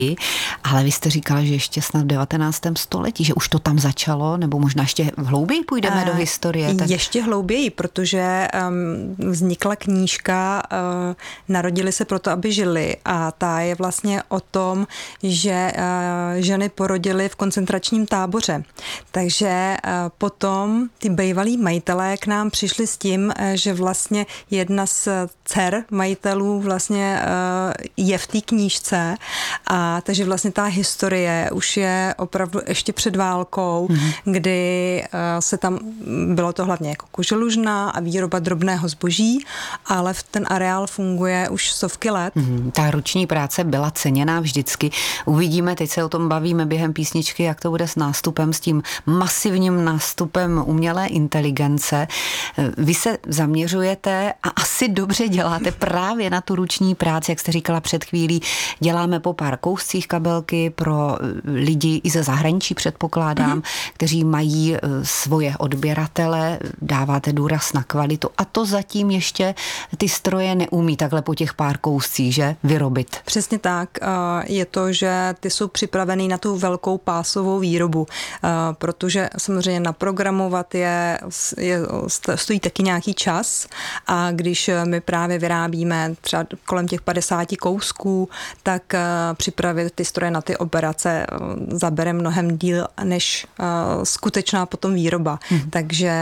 Ale vy jste říkala, že ještě snad v 19. století, že už to tam začalo, nebo možná ještě hlouběji půjdeme do historie. Tak... Ještě hlouběji, protože vznikla knížka Narodili se proto, aby žili, a ta je vlastně o tom, že ženy porodily v koncentračním táboře. Takže potom ty bývalí majitelé k nám přišli s tím, že vlastně jedna z dcer majitelů vlastně je v té knížce, a takže vlastně ta historie už je opravdu ještě před válkou, kdy se tam, bylo to hlavně jako koželužna a výroba drobného zboží, ale ten areál funguje už stovky let. Ta ruční práce byla ceněná vždycky. Uvidíme, teď se o tom bavíme během písničky, jak to bude s nástupem, s tím masivním nástupem umělé inteligence. Vy se zaměřujete a asi dobře děláte právě na tu ruční práci, jak jste říkala před chvílí. Děláme po pár kouscích kabelky pro lidi i ze zahraničí, předpokládám, kteří mají svoje odběratele, dáváte důraz na kvalitu, a to zatím ještě ty stroje neumí takhle po těch pár kouscích, že, vyrobit. Přesně tak. Je to, že ty jsou připravený na tu velkou pásovou výrobu, protože samozřejmě naprogramovat je stojí taky nějaký čas, a když my právě vyrábíme třeba kolem těch 50 kousků, tak připravit ty stroje na ty operace zabere mnohem díl než skutečná potom výroba. Takže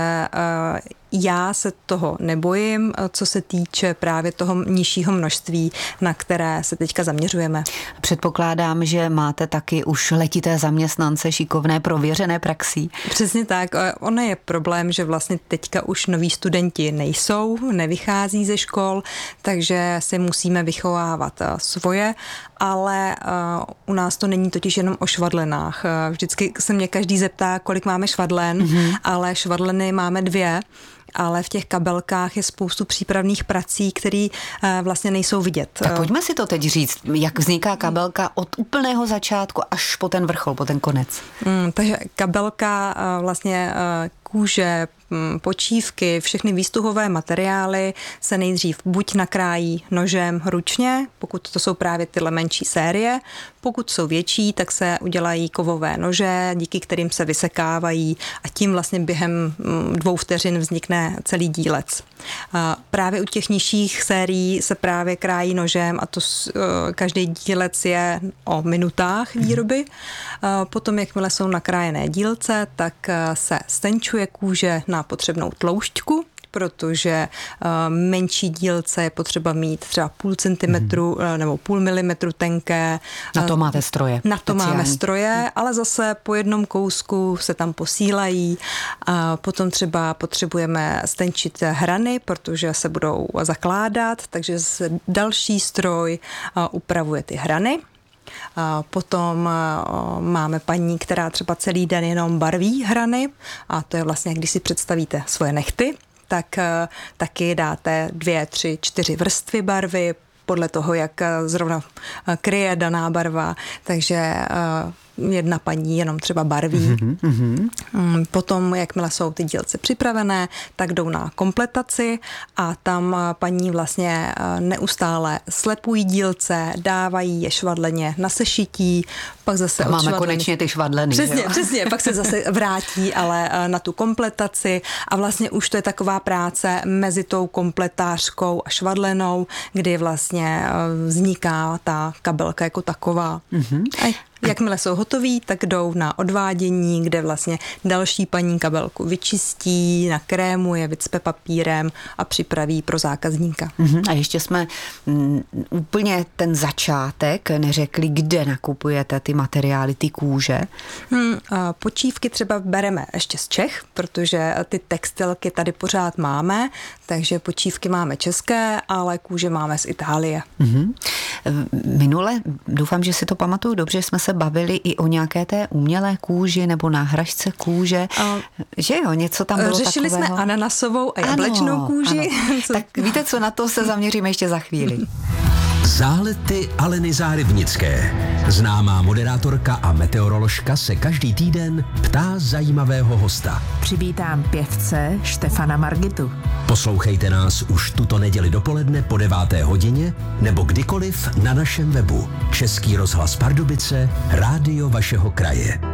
já se toho nebojím, co se týče právě toho nižšího množství, na které se teďka zaměřujeme. Předpokládám, že máte taky už letité zaměstnance šikovné, prověřené praxí. Přesně tak. Ono je problém, že vlastně teďka už noví studenti nejsou, nevychází ze škol, takže si musíme vychovávat svoje, ale u nás to není totiž jenom o švadlenách. Vždycky se mě každý zeptá, kolik máme švadlen, ale švadleny máme 2. Ale v těch kabelkách je spoustu přípravných prací, které vlastně nejsou vidět. Tak pojďme si to teď říct, jak vzniká kabelka od úplného začátku až po ten vrchol, po ten konec. Takže kabelka vlastně kůže, počívky, všechny výstuhové materiály se nejdřív buď nakrájí nožem ručně, pokud to jsou právě tyhle menší série, pokud jsou větší, tak se udělají kovové nože, díky kterým se vysekávají, a tím vlastně během 2 vteřin vznikne celý dílec. Právě u těch nižších sérií se právě krájí nožem, a to každý dílec je o minutách výroby. Potom, jakmile jsou nakrájené dílce, tak se stenčuje kůže na potřebnou tloušťku, protože menší dílce je potřeba mít třeba 0,5 centimetru nebo 0,5 milimetru tenké. Na to máte stroje. Na to máme stroje, ale zase po jednom kousku se tam posílají. A potom třeba potřebujeme stenčit hrany, protože se budou zakládat, takže zase další stroj upravuje ty hrany. Potom máme paní, která třeba celý den jenom barví hrany, a to je vlastně, když si představíte svoje nehty, tak taky dáte 2, 3, 4 vrstvy barvy podle toho, jak zrovna kryje daná barva, takže jedna paní jenom třeba barví. Potom, jakmile jsou ty dílce připravené, tak jdou na kompletaci, a tam paní vlastně neustále slepují dílce, dávají je švadleně na sešití, pak zase máme konečně ty švadleny. Přesně, pak se zase vrátí ale na tu kompletaci, a vlastně už to je taková práce mezi tou kompletářkou a švadlenou, kdy vlastně vzniká ta kabelka jako taková. Jakmile jsou hotoví, tak jdou na odvádění, kde vlastně další paní kabelku vyčistí, nakrémuje, vycpe papírem a připraví pro zákazníka. A ještě jsme úplně ten začátek neřekli, kde nakupujete ty materiály, ty kůže. Počívky třeba bereme ještě z Čech, protože ty textilky tady pořád máme, takže počívky máme české, ale kůže máme z Itálie. Minule, doufám, že si to pamatuju dobře, jsme se bavili i o nějaké té umělé kůži nebo náhražce kůže, že jo, něco tam bylo řešili takového. Jsme ananasovou a jablečnou kůži. Ano. Tak víte co, na to se zaměříme ještě za chvíli. Zálety Aleny Zárybnické. Známá moderátorka a meteoroložka se každý týden ptá zajímavého hosta. Přivítám pěvce Štefana Margitu. Poslouchejte nás už tuto neděli dopoledne po 9. hodině nebo kdykoliv na našem webu. Český rozhlas Pardubice, rádio vašeho kraje.